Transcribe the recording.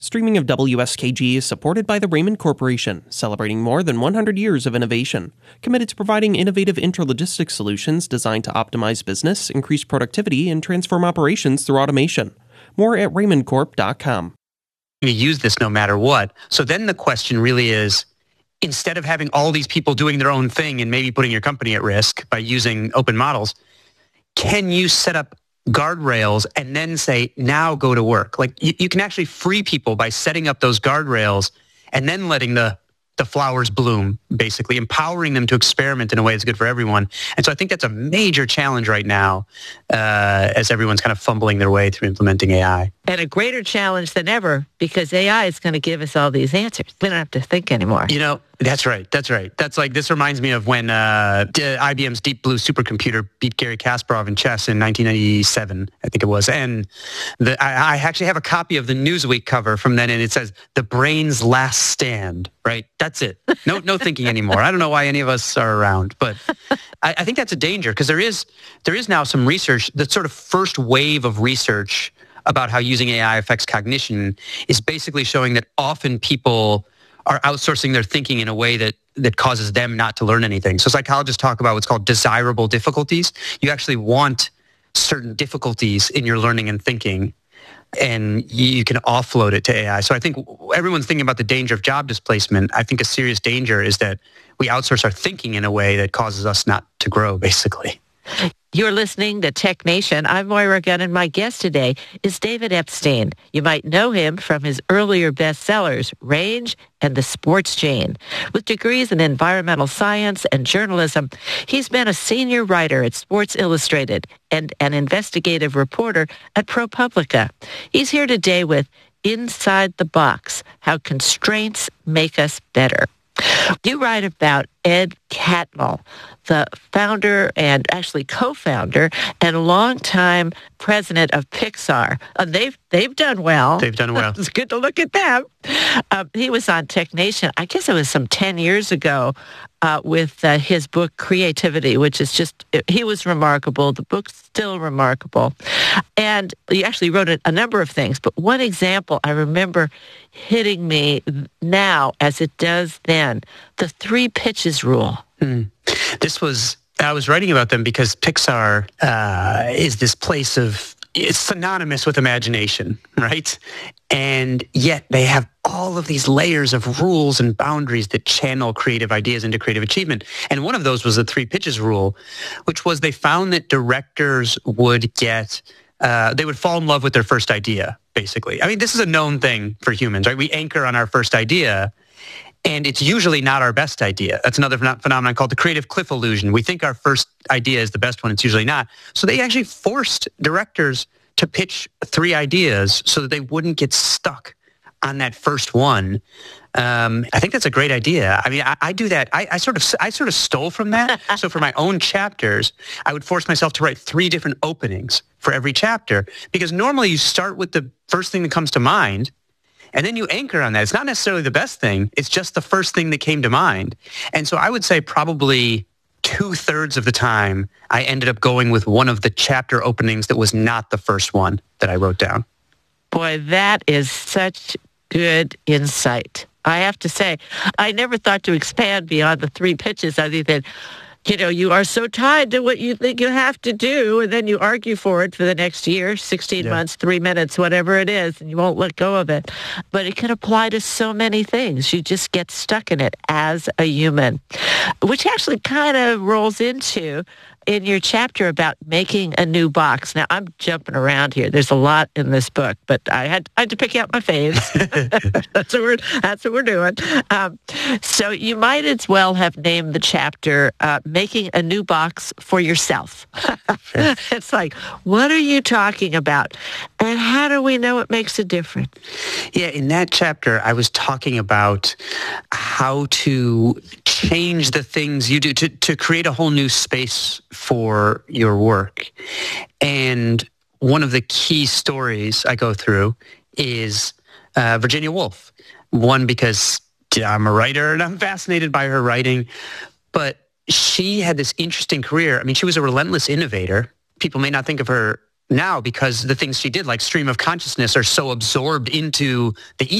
Streaming of WSKG is supported by the Raymond Corporation, celebrating more than 100 years of innovation, committed to providing innovative intralogistics solutions designed to optimize business, increase productivity, and transform operations through automation. More at raymondcorp.com. You use this no matter what. So then the question really is, instead of having all these people doing their own thing and maybe putting your company at risk by using open models, can you set up guardrails and then say, now go to work? Like you can actually free people by setting up those guardrails and then letting the flowers bloom, basically empowering them to experiment in a way that's good for everyone. And so I think that's a major challenge right now as everyone's kind of fumbling their way through implementing AI. And a greater challenge than ever because AI is going to give us all these answers. We don't have to think anymore. You know, that's right. That's like, this reminds me of when IBM's Deep Blue supercomputer beat Garry Kasparov in chess in 1997, I think it was. And I actually have a copy of the Newsweek cover from then, and it says, "The brain's last stand," right? That's it. No thinking anymore. I don't know why any of us are around, but I think that's a danger because there is now some research, the sort of first wave of research about how using AI affects cognition is basically showing that often people are outsourcing their thinking in a way that causes them not to learn anything. So psychologists talk about what's called desirable difficulties. You actually want certain difficulties in your learning and thinking, and you can offload it to AI. So I think everyone's thinking about the danger of job displacement. I think a serious danger is that we outsource our thinking in a way that causes us not to grow, basically. You're listening to Tech Nation. I'm Moira Gunn, and my guest today is David Epstein. You might know him from his earlier bestsellers, Range and The Sports Gene. With degrees in environmental science and journalism, he's been a senior writer at Sports Illustrated and an investigative reporter at ProPublica. He's here today with Inside the Box, How Constraints Make Us Better. You write about Ed Catmull, the founder and actually co-founder and longtime president of Pixar. They've done well. They've done well. It's good to look at them. He was on Tech Nation, I guess it was some 10 years ago, with his book Creativity, which is just, he was remarkable. The book's still remarkable. And he actually wrote a number of things, but one example I remember hitting me now as it does then, the 3 pitches rule. I was writing about them because Pixar is this place it's synonymous with imagination, right? And yet they have all of these layers of rules and boundaries that channel creative ideas into creative achievement. And one of those was the 3 pitches rule, which was they found that directors would they would fall in love with their first idea, basically. I mean, this is a known thing for humans, right? We anchor on our first idea, and it's usually not our best idea. That's another phenomenon called the creative cliff illusion. We think our first idea is the best one. It's usually not. So they actually forced directors to pitch 3 ideas so that they wouldn't get stuck on that first one. I think that's a great idea. I mean, I do that. I sort of stole from that. So for my own chapters, I would force myself to write 3 different openings for every chapter, because normally you start with the first thing that comes to mind, and then you anchor on that. It's not necessarily the best thing. It's just the first thing that came to mind. And so I would say probably 2/3 of the time, I ended up going with one of the chapter openings that was not the first one that I wrote down. Boy, that is such good insight. I have to say, I never thought to expand beyond the 3 pitches other than, you are so tied to what you think you have to do, and then you argue for it for the next year, 16 months, 3 minutes, whatever it is, and you won't let go of it. But it can apply to so many things. You just get stuck in it as a human, which actually kind of rolls into in your chapter about making a new box. Now, I'm jumping around here. There's a lot in this book, but I had to pick out my faves. That's what we're doing. So you might as well have named the chapter Making a New Box for Yourself. It's like, what are you talking about? And how do we know it makes a difference? Yeah, in that chapter, I was talking about how to change the things you do to create a whole new space for your work. And one of the key stories I go through is Virginia Woolf. One, because I'm a writer and I'm fascinated by her writing, but she had this interesting career. I mean, she was a relentless innovator. People may not think of her now because the things she did, like stream of consciousness, are so absorbed into the